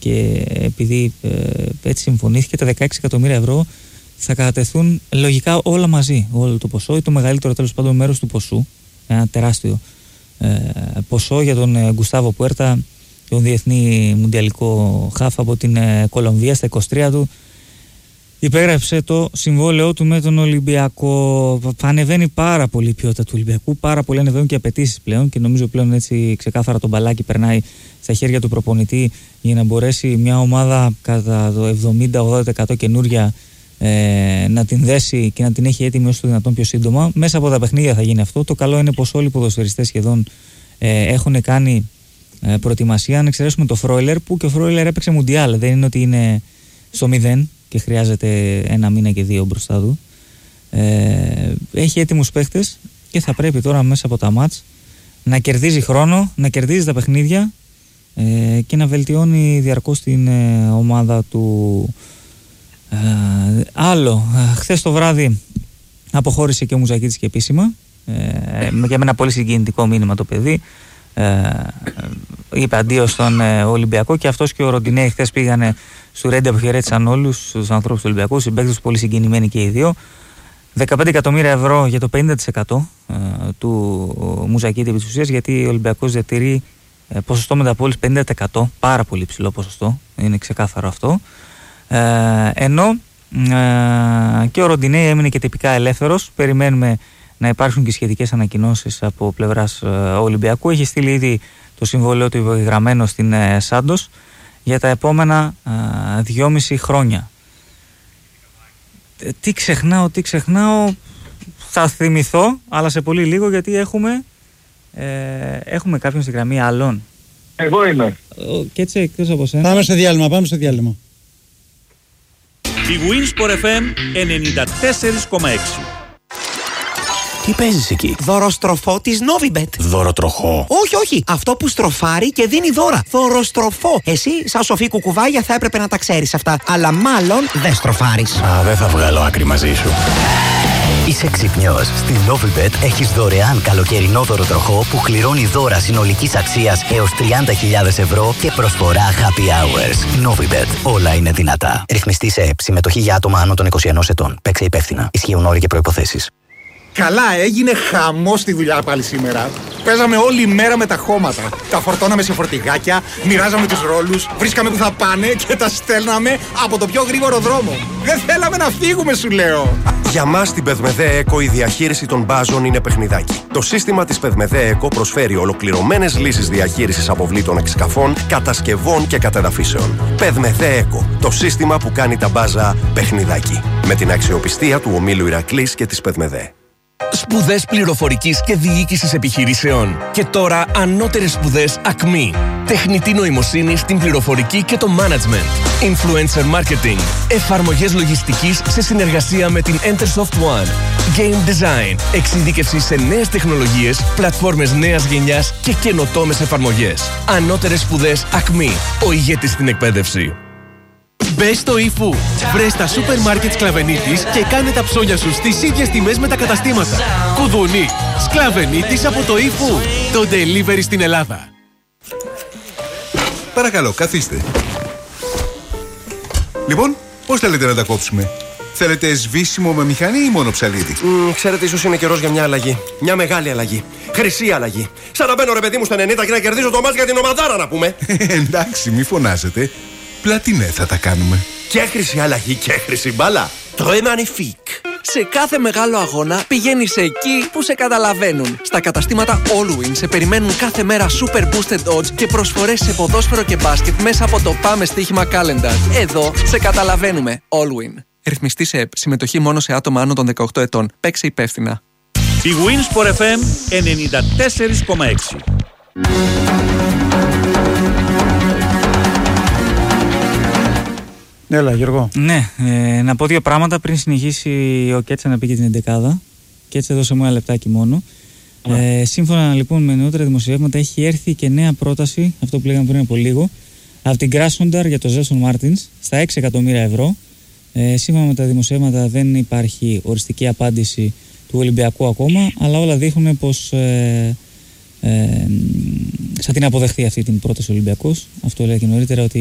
και επειδή έτσι συμφωνήθηκε, τα 16 εκατομμύρια ευρώ θα κατατεθούν λογικά όλα μαζί, όλο το ποσό ή το μεγαλύτερο τέλος πάντων μέρος του ποσού, ένα τεράστιο ποσό για τον Γκουστάβο Πουέρτα, τον διεθνή μουντιαλικό χαφ από την Κολομβία. Στα 23 του υπέγραψε το συμβόλαιό του με τον Ολυμπιακό. Ανεβαίνει πάρα πολύ η ποιότητα του Ολυμπιακού, πάρα πολύ ανεβαίνουν και οι απαιτήσεις πλέον και νομίζω πλέον έτσι ξεκάθαρα το μπαλάκι περνάει στα χέρια του προπονητή για να μπορέσει μια ομάδα κατά το 70-80% καινούρια να την δέσει και να την έχει έτοιμη όσο το δυνατόν πιο σύντομα. Μέσα από τα παιχνίδια θα γίνει αυτό. Το καλό είναι πως όλοι οι ποδοσφαιριστές σχεδόν έχουν κάνει προετοιμασία. Αν εξαιρέσουμε το Φρόιλερ, που και ο Φρόιλερ έπαιξε μουντιάλ, δεν είναι ότι είναι στο 0 και χρειάζεται ένα μήνα και 2 μπροστά του. Έχει έτοιμους παίχτες και θα πρέπει τώρα μέσα από τα μάτς να κερδίζει χρόνο, να κερδίζει τα παιχνίδια και να βελτιώνει διαρκώς την ομάδα του. Άλλο, χθες το βράδυ αποχώρησε και ο Μουζακίτης και επίσημα, για μένα πολύ συγκινητικό μήνυμα το παιδί. Είπε αντίο στον Ολυμπιακό και αυτός και ο Ροντινέη χθες πήγανε στο Ρέντε, αποχαιρέτησαν όλους τους ανθρώπους του Ολυμπιακού, συμπαίκτες πολύ συγκινημένοι και οι δύο. 15 εκατομμύρια ευρώ για το 50% του Μουζακίτη επί της ουσίας, γιατί ο Ολυμπιακός διατηρεί ποσοστό μεταπώλησης 50%, πάρα πολύ ψηλό ποσοστό, είναι ξεκάθαρο αυτό. Ενώ και ο Ροντινέη έμεινε και τυπικά ελεύθερος. Περιμένουμε να υπάρξουν και σχετικές ανακοινώσεις από πλευράς Ολυμπιακού. Έχει στείλει ήδη το συμβόλαιο του υπογεγραμμένο στην Σάντος για τα επόμενα 2,5 χρόνια. Τι ξεχνάω, θα θυμηθώ, αλλά σε πολύ λίγο, γιατί έχουμε κάποιον στη γραμμή άλλον. Εγώ είμαι. Και έτσι εκτός από σένα. Πάμε σε διάλειμμα. Η Winsport FM 94,6. Τι παίζεις εκεί? Δωροστροφό της Novibet. Δωροτροχό? Όχι. Αυτό που στροφάρει και δίνει δώρα. Δωροστροφό. Εσύ, σαν σοφή κουκουβάγια, θα έπρεπε να τα ξέρεις αυτά. Αλλά μάλλον δεν στροφάρεις. Δεν θα βγάλω άκρη μαζί σου. Είσαι ξυπνιός. Στη Novibet έχεις δωρεάν καλοκαιρινό δωροτροχό που κληρώνει δώρα συνολικής αξίας έως 30.000 ευρώ και προσφορά happy hours. Novibet. Όλα είναι δυνατά. Ρυθμιστή σε ΕΠ. Συμμετοχή για άτομα άνω των 21 ετών. Παίξε υπεύθυνα. Ισχύουν όροι και προϋποθέσεις. Καλά, έγινε χαμός στη δουλειά πάλι σήμερα. Παίζαμε όλη μέρα με τα χώματα. Τα φορτώναμε σε φορτηγάκια, μοιράζαμε τους ρόλους, βρίσκαμε που θα πάνε και τα στέλναμε από το πιο γρήγορο δρόμο. Δεν θέλαμε να φύγουμε, σου λέω. Για μας στην Πεδμεδέ Eco η διαχείριση των μπάζων είναι παιχνιδάκι. Το σύστημα της Πεδμεδέ Eco προσφέρει ολοκληρωμένες λύσεις διαχείρισης αποβλήτων εξκαφών, κατασκευών και κατεδαφίσεων. Πεδμεδέ Eco, το σύστημα που κάνει τα μπάζα παιχνιδάκι. Με την αξιοπιστία του ομίλου Ηρακλής και της Πεδμεδέ. Σπουδές πληροφορικής και διοίκησης επιχειρήσεων. Και τώρα ανώτερες σπουδές ΑΚΜΗ. Τεχνητή νοημοσύνη στην πληροφορική και το management. Influencer marketing. Εφαρμογές λογιστικής σε συνεργασία με την Entersoft One. Game design. Εξειδίκευση σε νέες τεχνολογίες, πλατφόρμες νέας γενιάς και καινοτόμες εφαρμογές. Ανώτερες σπουδές ΑΚΜΗ. Ο ηγέτης στην εκπαίδευση. Μπες στο eFood. Βρες τα σούπερ μάρκετ Σκλαβενίτης και κάνε τα ψώνια σου στις ίδιες τιμές με τα καταστήματα. Κουδουνί. Σκλαβενίτης από το eFood. Το delivery στην Ελλάδα. Παρακαλώ, καθίστε. Λοιπόν, πώς θέλετε να τα κόψουμε? Θέλετε σβήσιμο με μηχανή ή μόνο ψαλίδι? Ξέρετε, ίσως είναι καιρός για μια αλλαγή. Μια μεγάλη αλλαγή. Χρυσή αλλαγή. Σαν να μπαίνω, ρε παιδί μου, στα 90 και να κερδίζω το μάτς για την ομαδάρα, να πούμε. Εντάξει, μη φωνάζετε. Πλατινέ θα τα κάνουμε. Και χρυσή αλλαγή και χρυσή μπάλα. Très magnifique. Σε κάθε μεγάλο αγώνα πηγαίνεις εκεί που σε καταλαβαίνουν. Στα καταστήματα Allwin σε περιμένουν κάθε μέρα super boosted odds και προσφορές σε ποδόσφαιρο και μπάσκετ μέσα από το Πάμε Στοίχημα Calendar. Εδώ σε καταλαβαίνουμε. Allwin. Ρυθμιστή σε ΕΠ. Συμμετοχή μόνο σε άτομα άνω των 18 ετών. Παίξε υπεύθυνα. Η Winsport FM 94,6. Έλα, Γιώργο. Ναι, να πω δύο πράγματα πριν συνεχίσει ο Κέτσα να πει και την εντεκάδα. Κέτσα, δώσε μου ένα λεπτάκι μόνο. Σύμφωνα λοιπόν με νεότερα δημοσιεύματα, έχει έρθει και νέα πρόταση, αυτό που λέγαμε πριν από λίγο, από την Krasnodar για το Ζέλσον Μάρτινς στα 6 εκατομμύρια ευρώ. Σύμφωνα με τα δημοσιεύματα, δεν υπάρχει οριστική απάντηση του Ολυμπιακού ακόμα, αλλά όλα δείχνουν πως θα την αποδεχθεί αυτή την πρόταση ο Ολυμπιακός. Αυτό λέει και νωρίτερα, ότι